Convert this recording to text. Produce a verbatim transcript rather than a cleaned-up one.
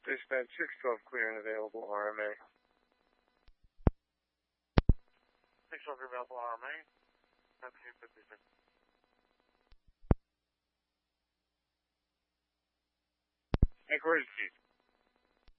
Dispatch six twelve clear and available R M A. six twelve available R M A. nineteen fifty-six. Headquarters, Chief.